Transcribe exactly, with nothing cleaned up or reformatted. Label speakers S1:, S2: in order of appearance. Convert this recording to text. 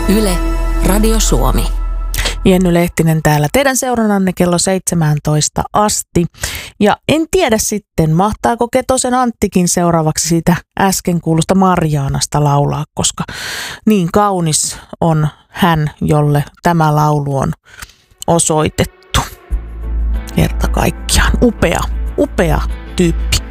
S1: Yle, Radio Suomi.
S2: Jenny Lehtinen täällä teidän seurannanne kello seitsemäntoista asti. Ja en tiedä sitten, mahtaako Ketosen Anttikin seuraavaksi siitä äsken kuulusta Marjaanasta laulaa, koska niin kaunis on hän, jolle tämä laulu on osoitettu. Kerta kaikkiaan upea, upea tyyppi.